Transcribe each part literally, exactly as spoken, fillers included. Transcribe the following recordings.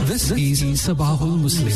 This is Sabahul Muslim.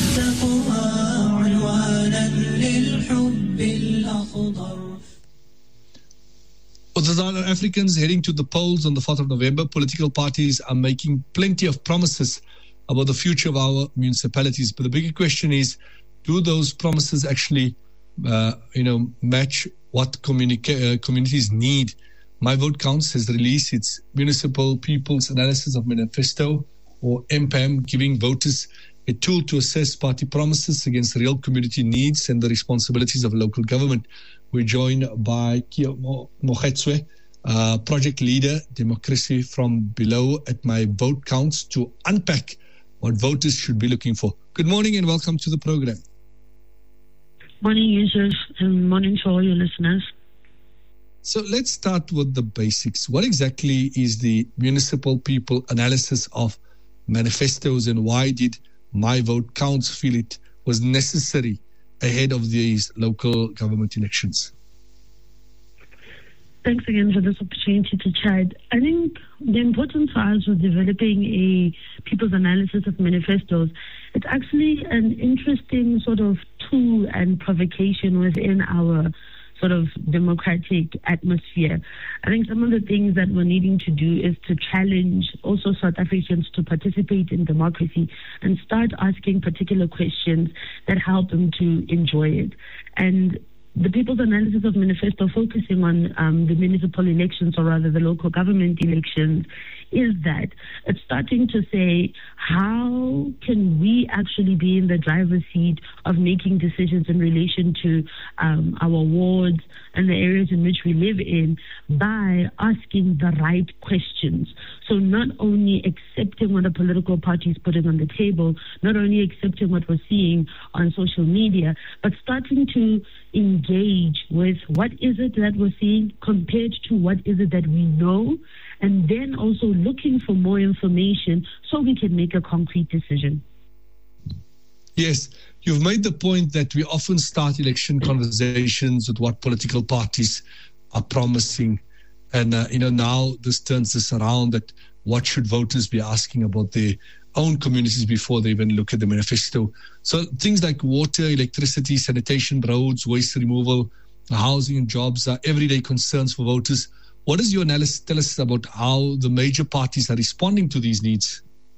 With the South Africans heading to the polls on the fourth of November, political parties are making plenty of promises about the future of our municipalities. But the bigger question is, do those promises actually, uh, you know, match what communica- uh, communities need? My Vote Counts has released its Municipal People's Analysis of Manifesto, or M P A M, giving voters a tool to assess party promises against real community needs and the responsibilities of local government. We're joined by Kia Mogetswe, uh, project leader, Democracy from Below at My Vote Counts, to unpack what voters should be looking for. Good morning and welcome to the program. Morning, Yusuf, and morning to all your listeners. So let's start with the basics. What exactly is the Municipal People Analysis of Manifestos, and why did My Vote Counts feel it was necessary ahead of these local government elections? Thanks again for this opportunity to chat. I think the importance for us was developing a people's analysis of manifestos. It's actually an interesting sort of tool and provocation within our sort of democratic atmosphere. I think some of the things that we're needing to do is to challenge also South Africans to participate in democracy and start asking particular questions that help them to enjoy it. And the People's Analysis of Manifesto, focusing on um, the municipal elections, or rather the local government elections, is that it's starting to say, how can we actually be in the driver's seat of making decisions in relation to um, our wards and the areas in which we live in by asking the right questions. So not only accepting what a political party is putting on the table, not only accepting what we're seeing on social media, but starting to engage with what is it that we're seeing compared to what is it that we know, and then also looking for more information so we can make a concrete decision. Yes, you've made the point that we often start election conversations with what political parties are promising. And, uh, you know, now this turns this around, that what should voters be asking about their own communities before they even look at the manifesto. So things like water, electricity, sanitation, roads, waste removal, housing and jobs are everyday concerns for voters. What does your analysis tell us about how the major parties are responding to these needs?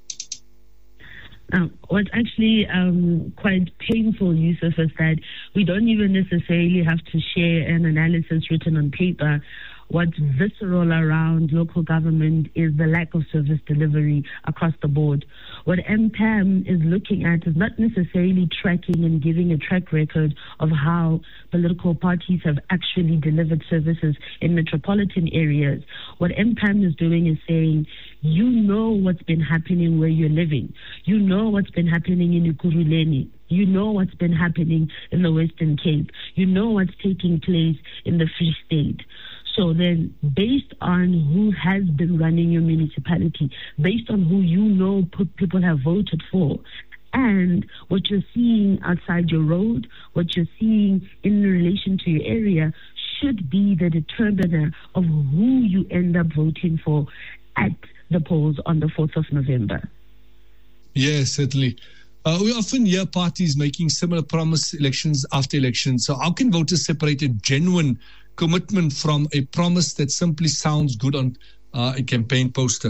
Um, what's actually um, quite painful, Yusuf, is that we don't even necessarily have to share an analysis written on paper. What's visceral around local government is the lack of service delivery across the board. What M P A M is looking at is not necessarily tracking and giving a track record of how political parties have actually delivered services in metropolitan areas. What M P A M is doing is saying, you know what's been happening where you're living. You know what's been happening in Ekurhuleni. You know what's been happening in the Western Cape. You know what's taking place in the Free State. So then, based on who has been running your municipality, based on who you know people have voted for, and what you're seeing outside your road, what you're seeing in relation to your area, should be the determiner of who you end up voting for at the polls on the fourth of November. Yes, certainly. Uh, we often hear parties making similar promise elections after elections. So how can voters separate a genuine commitment from a promise that simply sounds good on uh, a campaign poster?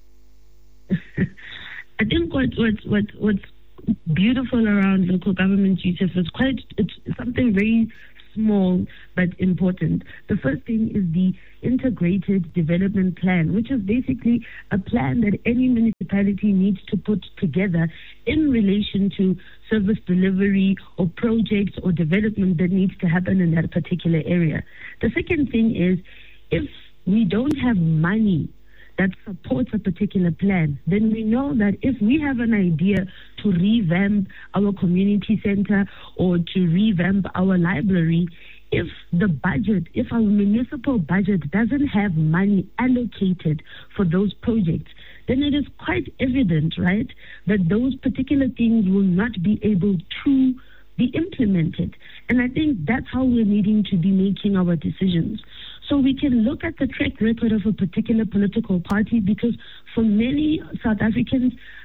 I think what, what, what, what's beautiful around local government, Yusuf, is quite, it's something very small but important. The first thing is the integrated development plan, which is basically a plan that any municipality needs to put together in relation to service delivery or projects or development that needs to happen in that particular area. The second thing is, if we don't have money that supports a particular plan, then we know that if we have an idea to revamp our community center or to revamp our library, if the budget, if our municipal budget doesn't have money allocated for those projects, then it is quite evident, right, that those particular things will not be able to be implemented. And I think that's how we're needing to be making our decisions. So we can look at the track record of a particular political party, because for many South Africans,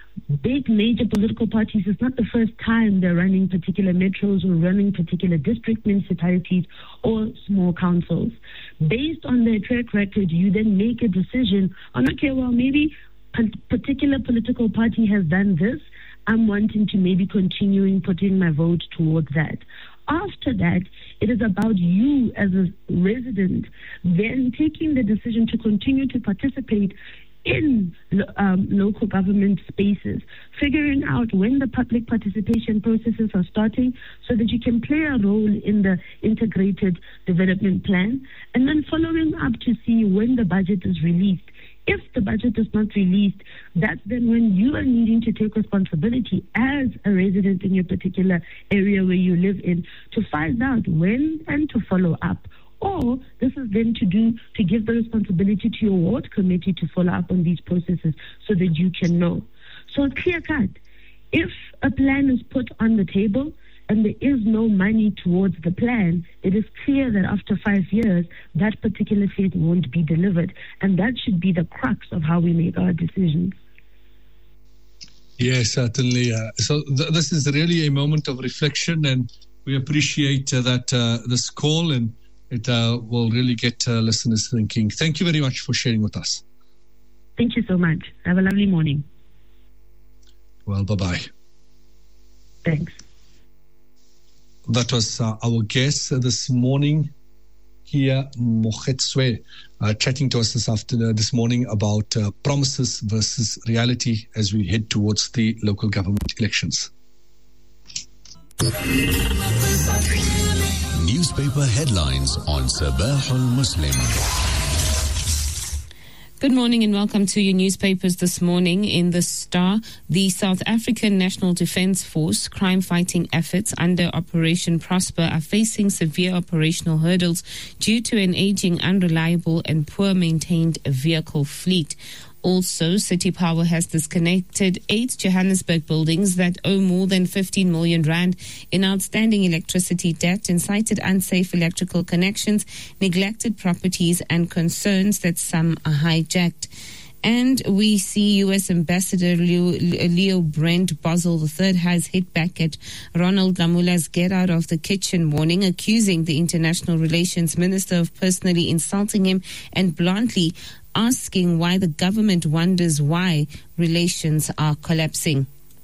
big major political parties, it's not the first time they're running particular metros or running particular district municipalities or small councils. Based on their track record, you then make a decision on, okay, well, maybe a particular political party has done this. I'm wanting to maybe continuing putting my vote towards that. After that, it is about you as a resident then taking the decision to continue to participate in um, local government spaces, figuring out when the public participation processes are starting so that you can play a role in the integrated development plan, and then following up to see when the budget is released. If the budget is not released, that's then when you are needing to take responsibility as a resident in your particular area where you live in to find out when and to follow up. Or this is then to do to give the responsibility to your ward committee to follow up on these processes so that you can know. So clear cut. If a plan is put on the table and there is no money towards the plan, it is clear that after five years, that particular thing won't be delivered. And that should be the crux of how we make our decisions. Yes, certainly. Uh, so th- this is really a moment of reflection, and we appreciate uh, that uh, this call, and it uh, will really get uh, listeners thinking. Thank you very much for sharing with us. Thank you so much. Have a lovely morning. Well, bye-bye. Thanks. That was uh, our guest uh, this morning, Kia Mogetswe, uh, chatting to us this afternoon, this morning about uh, promises versus reality as we head towards the local government elections. Newspaper headlines on Sabah al-Muslim. Good morning and welcome to your newspapers this morning. In the Star, the South African National Defence Force crime-fighting efforts under Operation Prosper are facing severe operational hurdles due to an aging, unreliable and poor-maintained vehicle fleet. Also, City Power has disconnected eight Johannesburg buildings that owe more than fifteen million rand in outstanding electricity debt and cited unsafe electrical connections, neglected properties and concerns that some are hijacked. And we see U S Ambassador Leo, Leo Brent Boswell the third has hit back at Ronald Lamoola's get out of the kitchen warning, accusing the International Relations Minister of personally insulting him and bluntly asking why the government wonders why relations are collapsing.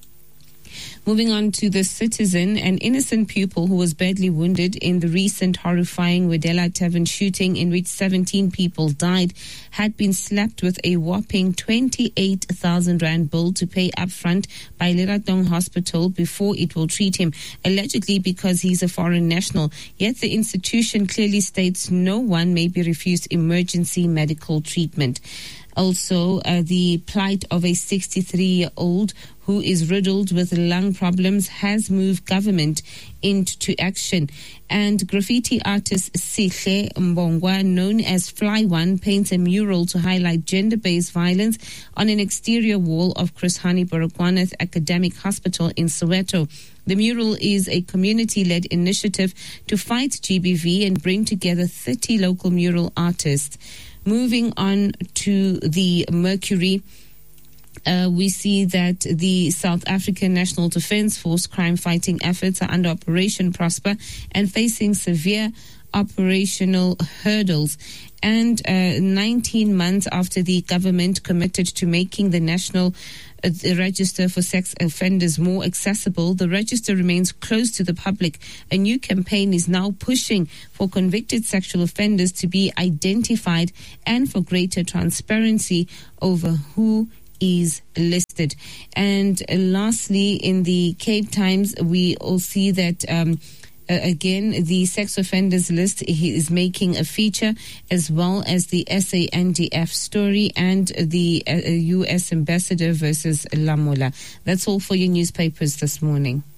Moving on to The Citizen, an innocent pupil who was badly wounded in the recent horrifying Wedella Tavern shooting in which seventeen people died had been slapped with a whopping twenty-eight thousand rand bill to pay upfront by Leratong Hospital before it will treat him, allegedly because he's a foreign national. Yet the institution clearly states no one may be refused emergency medical treatment. Also, uh, the plight of a sixty-three-year-old who is riddled with lung problems has moved government into action. And graffiti artist Sihle Mbongwa, known as Fly One, paints a mural to highlight gender-based violence on an exterior wall of Chris Hani Baragwanath Academic Hospital in Soweto. The mural is a community-led initiative to fight G B V and bring together thirty local mural artists. Moving on to the Mercury, uh, we see that the South African National Defence Force crime-fighting efforts are under Operation Prosper and facing severe operational hurdles. And uh, nineteen months after the government committed to making the National uh, the Register for Sex Offenders more accessible, the register remains closed to the public. A new campaign is now pushing for convicted sexual offenders to be identified and for greater transparency over who is listed. And uh, lastly, in the Cape Times, we all see that um, Uh, again, the sex offenders list is making a feature, as well as the S A N D F story and the uh, U S ambassador versus Lamoola. That's all for your newspapers this morning.